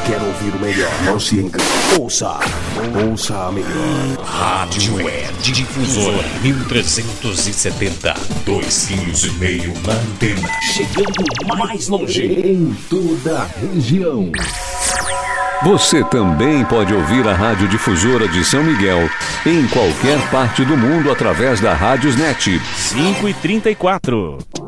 Quer ouvir o melhor? Não se engane. Ouça a melhor. Rádio Web Difusora 1370. 2,5 kg na antena. Chegando mais longe em toda a região. Você também pode ouvir a Rádio Difusora de São Miguel em qualquer parte do mundo através da Rádiosnet. 5h34.